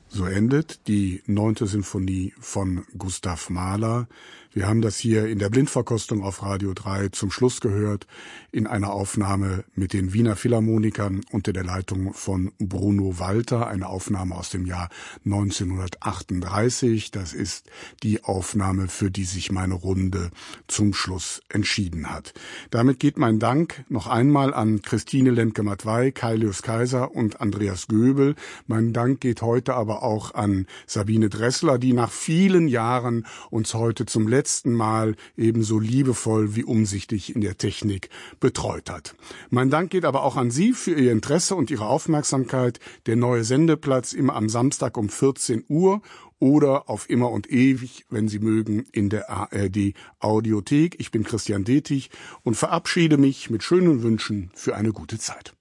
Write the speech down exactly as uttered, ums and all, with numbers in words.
So endet die neunte Sinfonie von Gustav Mahler. Wir haben das hier in der Blindverkostung auf Radio drei zum Schluss gehört, in einer Aufnahme mit den Wiener Philharmonikern unter der Leitung von Bruno Walter, eine Aufnahme aus dem Jahr neunzehnhundertachtunddreißig. Das ist die Aufnahme, für die sich meine Runde zum Schluss entschieden hat. Damit geht mein Dank noch einmal an Christine Lemke-Matwei, Kailius Kaiser und Andreas Göbel. Mein Dank geht heute aber auch an Sabine Dressler, die nach vielen Jahren uns heute zum letzten Mal ebenso liebevoll wie umsichtig in der Technik betreut hat. Mein Dank geht aber auch an Sie für Ihr Interesse und Ihre Aufmerksamkeit. Der neue Sendeplatz immer am Samstag um vierzehn Uhr oder auf immer und ewig, wenn Sie mögen, in der A R D Audiothek. Ich bin Christian Detig und verabschiede mich mit schönen Wünschen für eine gute Zeit.